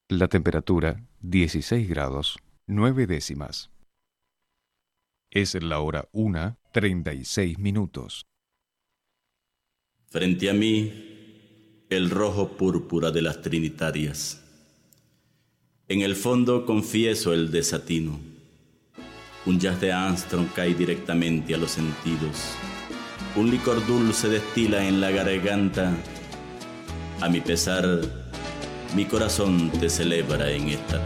La temperatura, 16 grados, 9 décimas. Es la hora 1:36. Frente a mí, el rojo púrpura de las trinitarias. En el fondo confieso el desatino. Un jazz de Armstrong cae directamente a los sentidos. Un licor dulce destila en la garganta. A mi pesar, mi corazón te celebra en esta